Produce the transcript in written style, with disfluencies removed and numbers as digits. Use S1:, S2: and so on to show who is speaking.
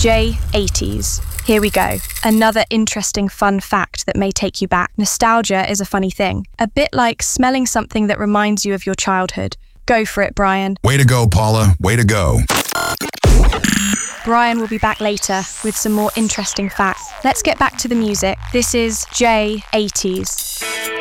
S1: J80s. Here we go. Another interesting fun fact that may take you back. Nostalgia is a funny thing. A bit like smelling something that reminds you of your childhood. Go for it, Brian.
S2: Way to go, Paula. Way to go.
S1: Brian will be back later with some more interesting facts. Let's get back to the music. This is J80s.